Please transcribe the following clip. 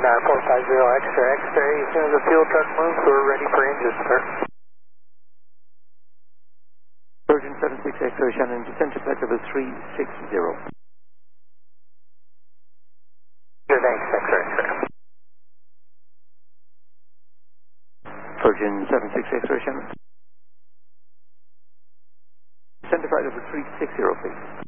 9450 X-ray. As soon as the fuel truck moves, we're ready for engine start. Virgin 76 X-ray Shannon, descent to flight level 360. Good, thanks, X-ray. Virgin 76 X-ray Shannon. Descent to flight level 360, please.